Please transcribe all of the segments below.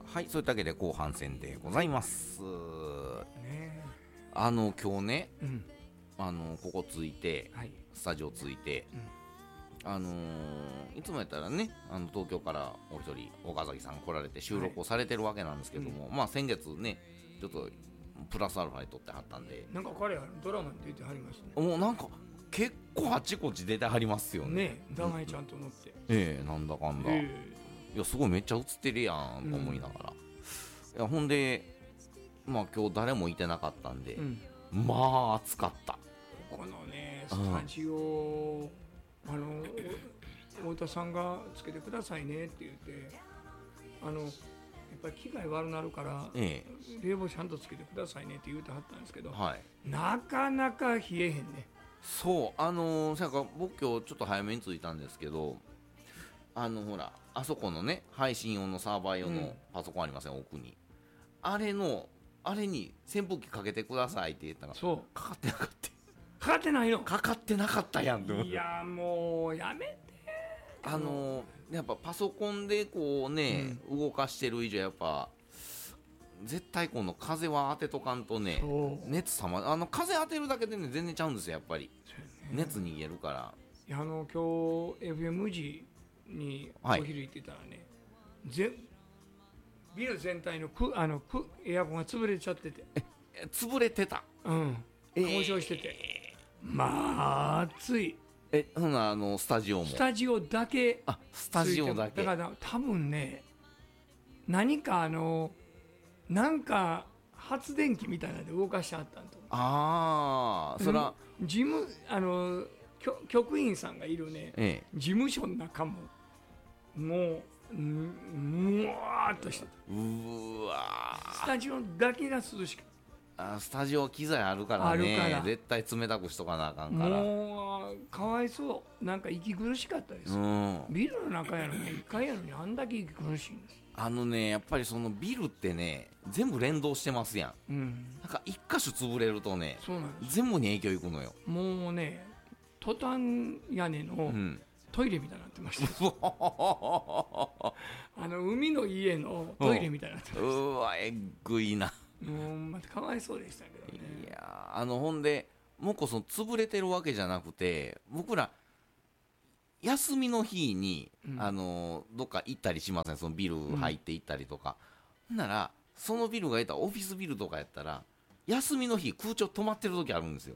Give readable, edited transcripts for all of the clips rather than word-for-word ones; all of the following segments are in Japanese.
はい、そういったわけで後半戦でございます。 ね今日ね、 え、うん、 ここついて、 はい、 スタジオついて、いつもやったらね、東京からお一人岡崎さん来られて収録をされてるわけなんですけども、まあ先月ね、ちょっとプラスアルファで撮ってはったんで、 なんか彼はドラマに出てはりますね。 もうなんか結構あちこち出てはりますよね。 ねえ、名前ちゃんと載って。 なんだかんだ。 えいやすごいめっちゃ映ってるやんと思いながら、いやほんでまあ今日誰もいてなかったんで、まあ暑かった。 ここのねスタジオ、太田さんがつけてくださいねって言ってやっぱり機械悪なるから、冷房ちゃんとつけてくださいねって言うてはったんですけど、なかなか冷えへんね。 そうなんか僕今日ちょっと早めに着いたんですけど、ほらあそこのね配信用のサーバー用のパソコンありません、奥にあれに扇風機かけてくださいって言ったらそうかかってなかった。 かかってないの。 かかってなかったやんって思って。 いやもうやめて。 やっぱパソコンでこうね、動かしてる以上やっぱ絶対この風は当てとかんとね、熱風当てるだけでね全然ちゃうんですよ、やっぱり、熱逃げるから。 いや今日 FM 時にお昼行ってたらね、ビル全体のエアコンが潰れちゃってて。 潰れてた。 交渉してて、まあ暑い。 ほなスタジオもスタジオだけ。 スタジオだけだから多分ね、何かなんか発電機みたいなので動かしてあったんと思う。そら事務局員さんがいるね、事務所の中ももうむわーっとしてた。 うわスタジオだけが涼しく、 スタジオ機材あるからね、絶対冷たくしとかなあかんから。 もうかわいそう、なんか息苦しかったです、ビルの中やのに1階やのにあんだけ息苦しいんです。 やっぱりそのビルってね全部連動してますやん、なんか一箇所潰れるとね、 そうなんです、 全部に影響いくのよ。 もうねトタン屋根のトイレみたいになってました、海の家のトイレみたいになってました。 うわえっぐいな。 もうまたかわいそうでしたけどね。 いやほんでもうこそ潰れてるわけじゃなくて、僕ら休みの日に、どっか行ったりしません、そのビル入って行ったりとか、ほんならそのビルがいたオフィスビルとかやったら休みの日空調止まってる時あるんですよ。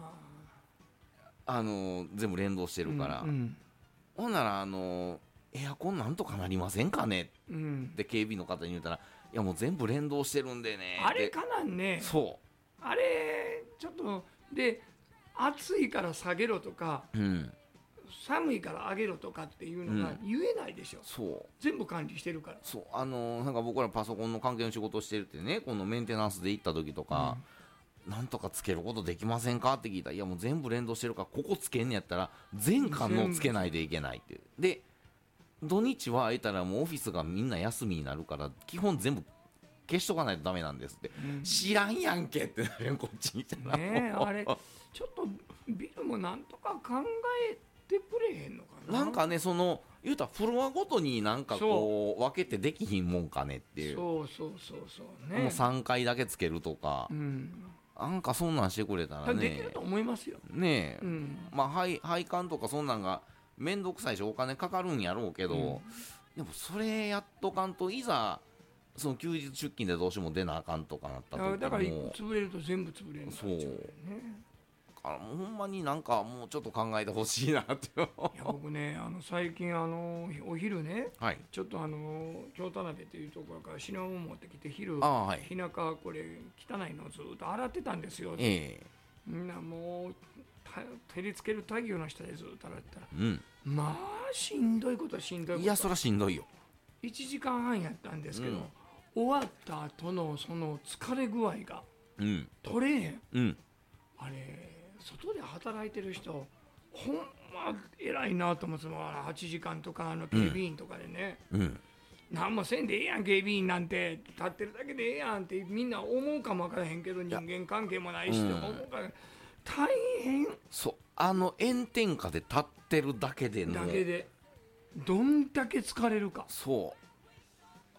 全部連動してるから、ほんならエアコンなんとかなりませんかねって警備の方に言ったら、いやもう全部連動してるんでね。 あれかなんね。 そうあれちょっとで暑いから下げろとか、寒いから上げろとかっていうのが言えないでしょ、全部管理してるから。 そうなんか僕らパソコンの関係の仕事してるってね、このメンテナンスで行った時とか、なんとかつけることできませんかって聞いたら、いやもう全部連動してるからここつけんねやったら全館のつけないといけないっていう。で土日は空いたらもうオフィスがみんな休みになるから基本全部消しとかないとダメなんですって、知らんやんけってなるよこっちにいたらね。あれちょっとビルもなんとか考えてくれへんのかな。 なんかね言うたらフロアごとになんかこう分けてできひんもんかねっていう。そうね。もう3回だけつけるとか、なんかそんなんしてくれたらねできると思いますよね。まあ配管とかそんなんがめんどくさいしお金かかるんやろうけど、でもそれやっとかんといざその休日出勤でどうしても出なあかんとかなった時も、 だから潰れると全部潰れるんだよね。 だからもうほんまになんかもうちょっと考えてほしいなっていや僕ね最近お昼ね、ちょっと京田辺というところから品物持ってきて日中これ汚いのをずっと洗ってたんですよ、みんなもう照りつける太陽の下でずっと洗ってたら、まあしんどいことはしんどいこと。 いやそりゃしんどいよ。 1時間半やったんですけど、終わった後のその疲れ具合が取れへん、あれ外で働いてる人ほんま偉いなと思って、8時間とか警備員とかでね、何もせんでええやん警備員なんて立ってるだけでええやんってみんな思うかもわからへんけど、人間関係もないし、思うから大変。 そう炎天下で立ってるだけでどんだけ疲れるか。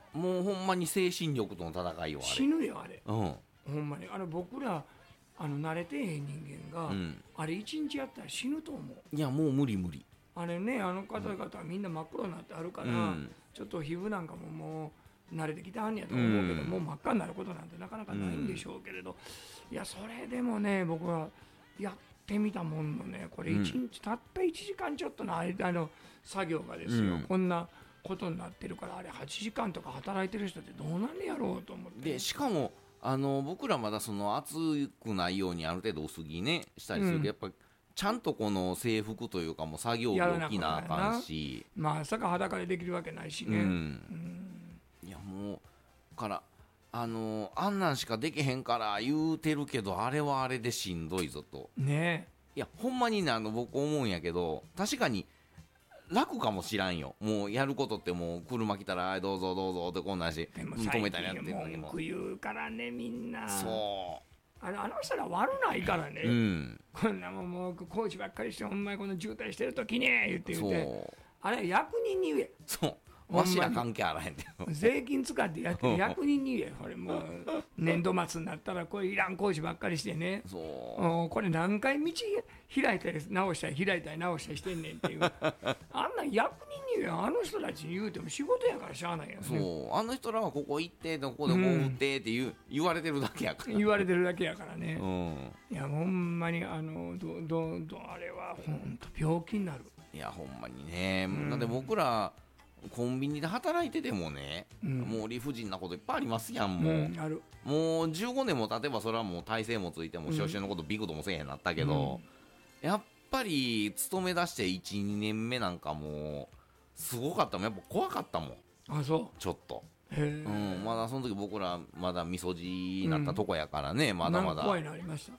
もうほんまに精神力との戦いよあれ。 死ぬよあれ、 うん、 ほんまに僕ら慣れてへん人間が、あれ一日やったら死ぬと思う。 いやもう無理無理。 あれね、方々はみんな真っ黒になってあるから、ちょっと皮膚なんかももう慣れてきてはんねやと思うけど、もう真っ赤になることなんてなかなかないんでしょうけれど、いやそれでもね僕はやってみたもんのね、これ一日たった1時間ちょっとの間の作業がですよ、こんなことになってるから、あれ8時間とか働いてる人ってどうなんねやろうと思って。 でしかも僕らまだその暑くないようにある程度薄着ねしたりするけど、やっぱちゃんとこの制服というかもう作業着着なあかんし、 まさか裸でできるわけないしね、 いやもうからあんなんしかできへんから言うてるけど、あれはあれでしんどいぞとね。 いやほんまにね僕思うんやけど、確かに楽かもしらんよ。もうやることってもう車来たらどうぞどうぞってこんなんし、 でも止めたりやってるのにも文句言うからねみんな。 そうあの人ら悪ないからね、こんなもう工事ばっかりしてほんまにこの渋滞してる時に言ってあれ役人に言え。 そうわしら関係あらへんで税金使ってやって役人に言え。これもう年度末になったらこれいらん工事ばっかりしてね、これ何回道開いたり直したり開いたり直したりしてんねんっていうあんな役人に言え。あの人たちに言うても仕事やからしゃあないやん、ね、 そうあの人らはここ行ってここでこう打ってって言われてるだけやから、 言われてるだけやからね、いやほんまにあれはほんと病気になる。 いやほんまにね、だって僕らコンビニで働いててもね、もう理不尽なこといっぱいありますやん。もう、 ある。 もう15年も経てばそれはもう体制もついても少々のことビクともせえへんなったけど、やっぱり勤め出して 1,2 年目なんかもうすごかったもん。やっぱ怖かったもん。 あ、そうちょっとまだその時僕らまだみそじになったとこやからね、まだまだ怖いのありました。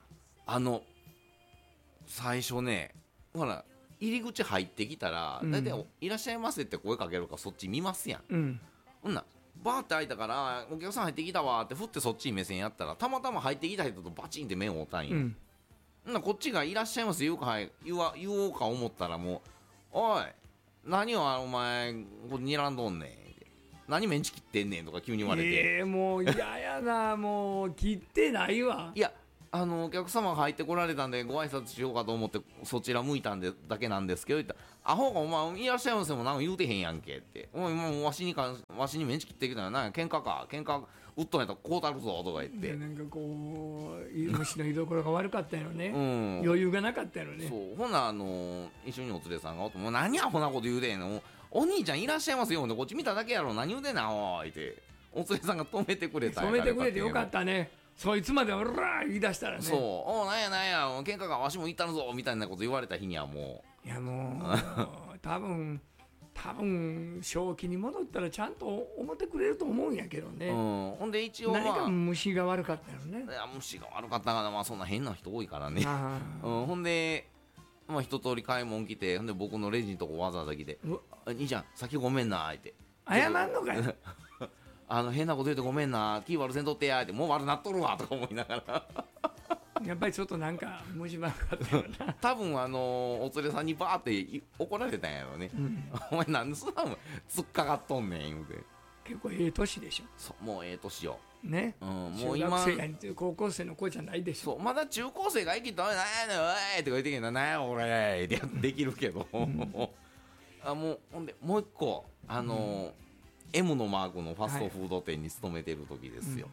最初ね、ほら入り口入ってきたら大体、いらっしゃいませって声かけるからそっち見ますやん、ほんなバーって開いたからお客さん入ってきたわって振ってそっちに目線やったらたまたま入ってきた人とバチンって目を合うたんよ、ほんなこっちがいらっしゃいます言おうか思ったらもうおい何をお前これ睨んどんねん何メンチ切ってんねんとか急に言われて、 もう嫌やなもう切ってないわ。 いやお客様が入ってこられたんでご挨拶しようかと思ってそちら向いたんでだけなんですけど、言ったらアホがお前いらっしゃいませもなんか言うてへんやんけって、お前もうわしにメンチ切ってきたらなんや喧嘩打っとんやったらこうたるぞとか言ってなんかこう虫の居所が悪かったよね、余裕がなかったよね。 そうほな一緒にお連れさんがおってもう何アホなこと言うてんのお兄ちゃんいらっしゃいますよこっち見ただけやろ何言うてんなおいってお連れさんが止めてくれたんや止めてくれてよかったね。そいつまでおら言い出したらね。 そうおなんや喧嘩がわしも行ったるぞみたいなこと言われた日にはもういやもう多分正気に戻ったらちゃんと思ってくれると思うんやけどね、 ほんで一応、 何か虫が悪かったよね。 いや虫が悪かったから、そんな変な人多いからねほんで一通り買い物来てほんで僕のレジのとこわざわざ来て兄ちゃん先ごめんなって謝んのかよ変なこと言うてごめんな気悪せんとってやってもう悪なっとるわとか思いながらやっぱりちょっとなんか虫歯かったよな多分お連れさんにバーって怒られたんやろね、お前なんでそんなもん突っかかっとんねん言うて。 結構ええ年でしょ。 もうええ年よね、もう今中学生や高校生の子じゃないでしょ。 そうまだ中高生が生きたらなんやねんおいって言ってけどなんや俺ってできるけどもうほんでもう一個M のマークのファストフード店に勤めてる時ですよ、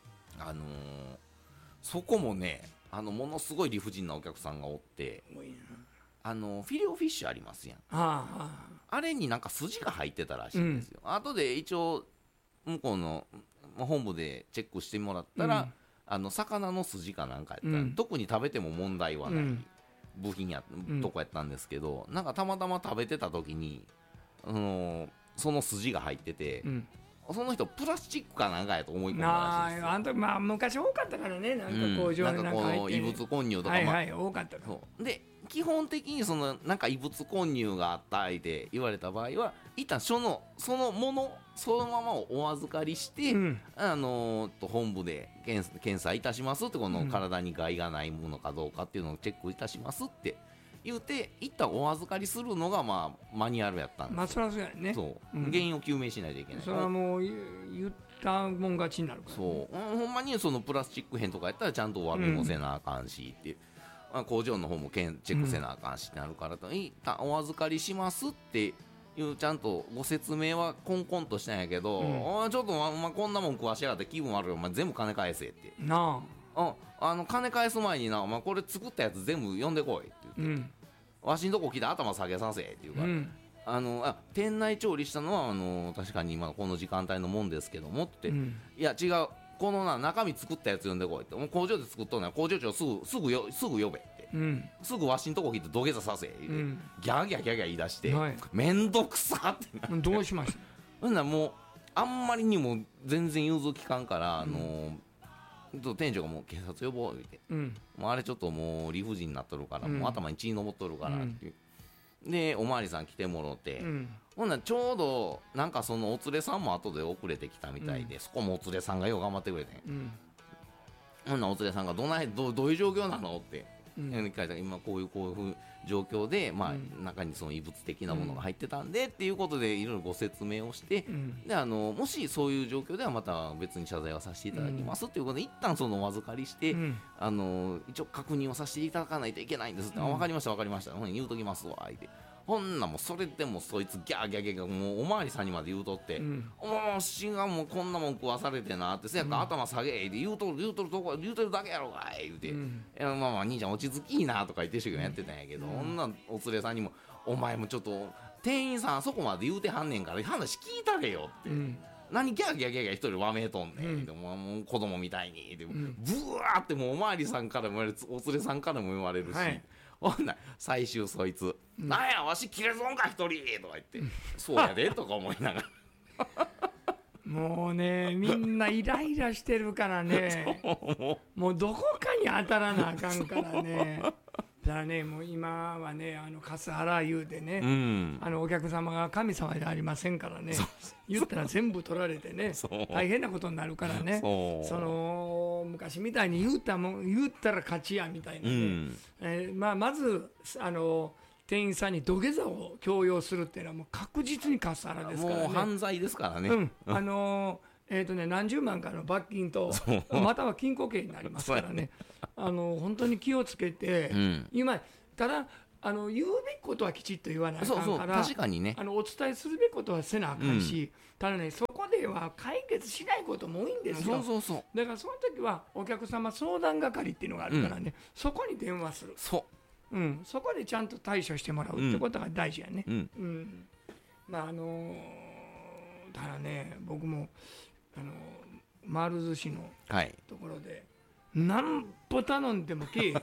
そこもねものすごい理不尽なお客さんがおってフィレオフィッシュありますやん、あれになんか筋が入ってたらしいんですよ、後で一応向こうの本部でチェックしてもらったら、魚の筋かなんかやったら、特に食べても問題はない部品とこやったんですけど、なんかたまたま食べてた時にその筋が入ってて、その人プラスチックかなんかやと思い込んだらしいですよ。 あんた昔多かったからね、なんか工場になんか入って異物混入とか多かったで基本的になんか異物混入があった相手言われた場合は一旦そのものそのままをお預かりして、本部で検査いたしますって、この体に害がないものかどうかっていうのをチェックいたしますって言うて一旦お預かりするのがまあマニュアルやったんです。 まあそりゃそうやね。 そう、原因を究明しないといけない。 それはもう言ったもん勝ちになるから、 そう、ほんまにそのプラスチック片とかやったらちゃんとお詫びもせなあかんしっていう、工場の方もチェックせなあかんしってなるからと、一旦お預かりしますっていうちゃんとご説明はコンコンとしたんやけど、ちょっとこんなもん食わしやがって気分悪い、お前全部金返せってなあ、 金返す前にな、お前これ作ったやつ全部呼んでこいって言って、わしんとこ来て頭下げさせって言うから、店内調理したのは確かに今この時間帯のもんですけどもって、いや違う、この中身作ったやつ呼んでこいって、もう工場で作っとんのは工場長すぐ呼べって、すぐわしんとこ来て土下座させって、ギャーギャーギャーギャー言い出して、めんどくさってなって、 どうしました？ ほんならもうあんまりにも全然融通きかんから、店長がもう警察呼ぼう言うて、もうあれちょっともう理不尽になっとるから、もう頭に血のぼっとるからっていう、でおまわりさん来てもろて、ほんならちょうどなんかそのお連れさんも後で遅れてきたみたいで、そこもお連れさんがよう頑張ってくれて、ほんならお連れさんがどういう状況なのって聞かれたら、今こういう状況で、中にその異物的なものが入ってたんで、っていうことでいろいろご説明をして、でもしそういう状況ではまた別に謝罪はさせていただきますっていうことで、一旦そのお預かりして、一応確認をさせていただかないといけないんですって、分かりました分かりました、ほんに言うときますわって。ほんなもうそれでもそいつギャーギャーギャーギャーもうおまわりさんにまで言うとって、もうしがもうこんなもん食わされてなって、せやから頭下げって言うとるだけやろがい言うて、まあ兄ちゃん落ち着きいいなとか言って一生懸命やってたんやけど、女お連れさんにもお前もちょっと店員さんあそこまで言うてはんねんから話聞いたれよって、何ギャーギャーギャーギャー一人わめいとんねん、もう子供みたいにで、ブワーってもうおまわりさんからも言われる、お連れさんからも言われるし、ほんな最終そいつ、なんやわし切れ損か一人とか言って、そうやでとか思いながらもうね、みんなイライラしてるからねもうどこかに当たらなあかんからねだからね、もう今はね、カスハラ言うてね、お客様が神様でありませんからね、言ったら全部取られてね、大変なことになるからね、その昔みたいに言ったら勝ちやみたいなね、まず店員さんに土下座を強要するっていうのはもう確実にカスハラですからね。 もう犯罪ですからね。 何十万かの罰金とまたは禁錮刑になりますからね本当に気をつけて、今ただ言うべきことはきちっと言わないかんから、 確かにね、 お伝えするべきことはせなあかんし、ただね、そこでは解決しないことも多いんですよ。だからその時はお客様相談係っていうのがあるからね、そこに電話する、そこでちゃんと対処してもらうってことが大事やね。だからね、僕も丸寿司のところで、何歩頼んでもけえへん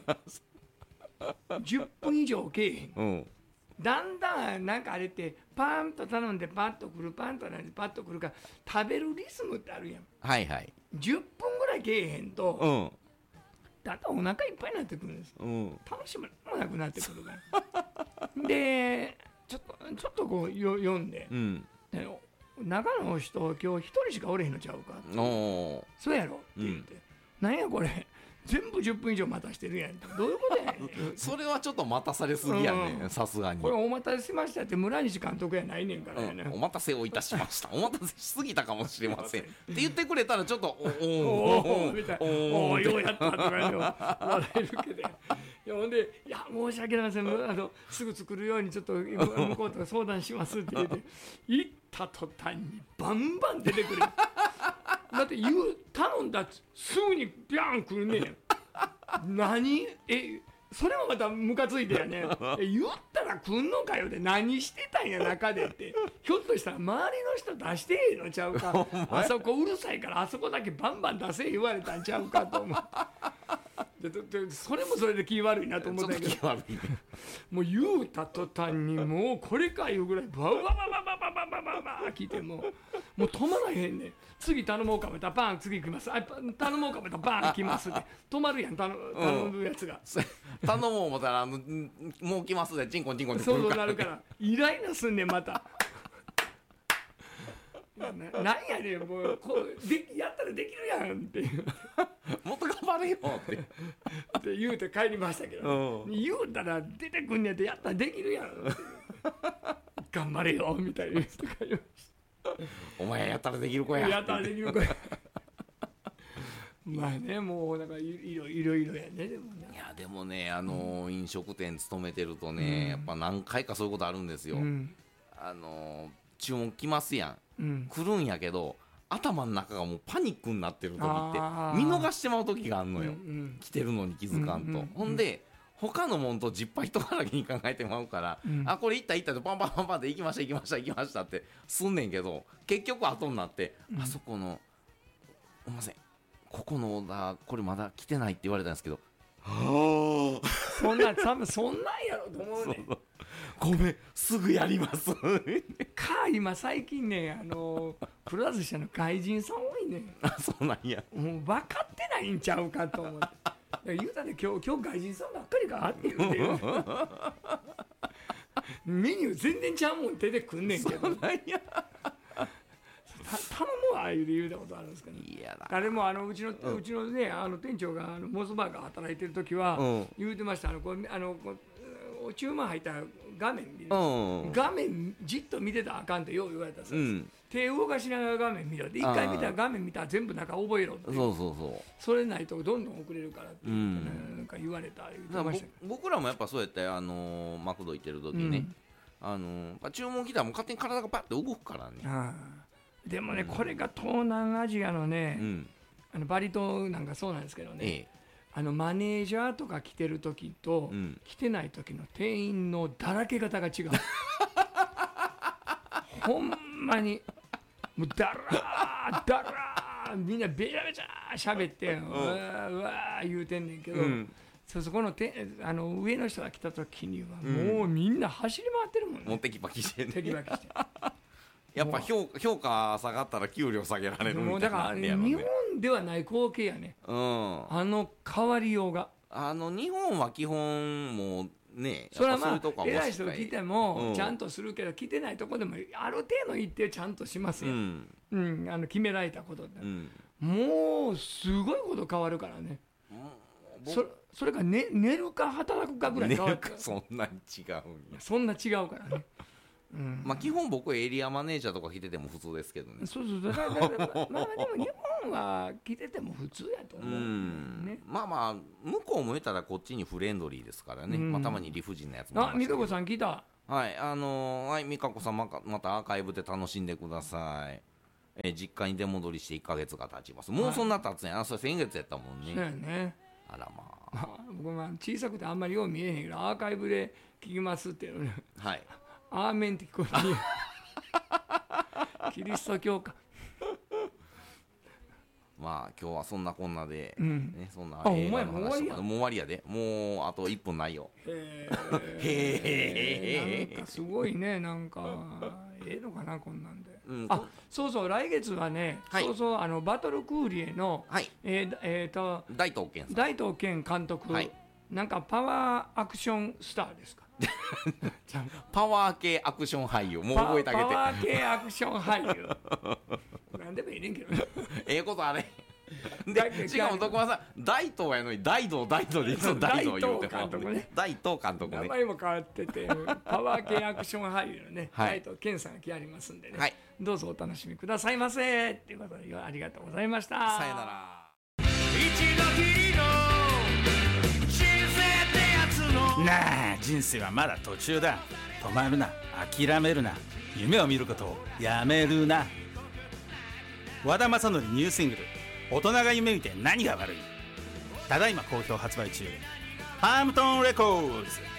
10分以上けえへん、だんだんなんかあれってパーンと頼んでパッとくる、パンと頼んでパッとくるから食べるリズムってあるやん。10分ぐらいけえへんと、だんだんお腹いっぱいになってくるんです、楽しみもなくなってくるからでちょっとこう読んで、中の人今日一人しかおれへんのちゃうか、そうやろって言って、なんやこれ全部10分以上待たしてるやん、どういうことやねんそれはちょっと待たされすぎやね、さすがに。 これお待たせしましたって村西監督やないねんからね、 お待たせをいたしましたお待たせしすぎたかもしれませんって言ってくれたらちょっとおみたいな、おようやったとか笑えるけど、ほんで、いや申し訳ありません、すぐ作るようにちょっと向こうと相談しますって言って行った途端にバンバン出てくるだって頼んだすぐにビャン来るねん何それもまたムカついてやね言ったら来んのかよで、何してたんや中でって、ひょっとしたら周りの人出してへんのちゃうかあそこうるさいからあそこだけバンバン出せ言われたんちゃうかと思ってでそれもそれで気悪いなと思ったけど、もう言うた途端にもうこれかいうぐらいババババババババババ来てもう止まらへんねん。次頼もうかまたバン次来ます、頼もうかまたバン来ますって止まるやん、頼むやつが頼もう思ったらもう来ますでチンコンチンコンってそうなるからイライラすんねんまたなんやねんもうやったらできるやんっていうもっと頑張れよって言うて帰りましたけど、ね、言うたら出てくんねんってやったらできるやんって頑張れよみたいな人がいましたお前やったらできる子ややったらできる子やまあねもうなんかいろいろやねでもねいやでもね飲食店勤めてるとね、やっぱ何回かそういうことあるんですよ、注文来ますやん、来るんやけど頭の中がもうパニックになってる時って見逃してまう時があるのよ、来てるのに気づかんと、ほんで他のもんと10杯一からきに考えてまうから、あこれ行ったってパンパンパンパンって行きましたってすんねんけど結局後になって、あそこのすいませんここのオーダーこれまだ来てないって言われたんですけどはあそんなんやろと思うねんごめんすぐやります今最近ねくら寿司の外人さん多いねんあそうなんやもう分かってないんちゃうかと思って言うたね今日外人さんばっかりかって言うてメニュー全然ちゃうもん出てくんねんけどそうなんや頼むわ言うたことあるんですけど、 いやだあれもうちのね店長がモスバーガー働いてる時は言うてました注文入ったら画面見る、画面じっと見てたらあかんってよう言われたんですよ、手動かしながら画面見ろで一回見たら画面見たら全部中覚えろってそれないとどんどん遅れるからってなんか言われた言ってました僕らもやっぱそうやってマクド行ってる時ね、注文来たらもう勝手に体がパッと動くからねでもね、これが東南アジアのね、バリ島なんかそうなんですけどね、マネージャーとか来てる時と、来てない時の店員のだらけ方が違うほんまにもうだらーみんなべちゃべちゃ喋ってうわー言うてんねんけど、そこの上の人が来た時にはもうみんな走り回ってるもんね、 もうテキパキしてねテキパキしてやっぱ評価下がったら給料下げられるみたいな、ね、 だから日本ではない光景やね、変わりようが日本は基本もうねそれはまあ偉い人が来てもちゃんとするけど、来てないとこでもある程度行ってちゃんとしますよ、決められたことって、もうすごいこと変わるからね、それが、寝るか働くかぐらい変わるからそんなに違うんやそんな違うからねまあ基本僕エリアマネージャーとか来てても普通ですけどねそうだからまあでも日本は来てても普通やと思う、ね、 まあ向こうも言ったらこっちにフレンドリーですからね、たまに理不尽なやつも美香子さん来たはい美香子さんまたアーカイブで楽しんでください、実家に出戻りして1ヶ月が経ちますもうそんな経つんや、それ先月やったもんねそうやねあらまあ僕は小さくてあんまりよう見えへんけどアーカイブで聞きますっていうのねはいアーメンって聞こえるキリスト教かまあ今日はそんなこんなで、そんな映画の話とかもう終わりやでもうあと1分ないよなんかすごいねなんかのかなこんなんで、そう来月はね、バトルクーリエの、 大東健監督、なんかパワーアクションスターですかパワー系アクション俳優もう覚えてあげてパワー系アクション俳優なんでもいいねんけどねことあれでしかも徳間さん大東やのに大道でいつも大道言うて監督ね大東監督ね名前も変わっててパワー系アクション俳優のね、大東健さんが来ありますんでね、どうぞお楽しみくださいませっていうことでありがとうございました。 さよなら。 一度きりの人生ってやつのなあ、人生はまだ途中だ。止まるな、諦めるな、夢を見ることをやめるな。和田正則ニューシングル大人が夢見て何が悪い、ただいま好評発売中。パームトンレコーズ。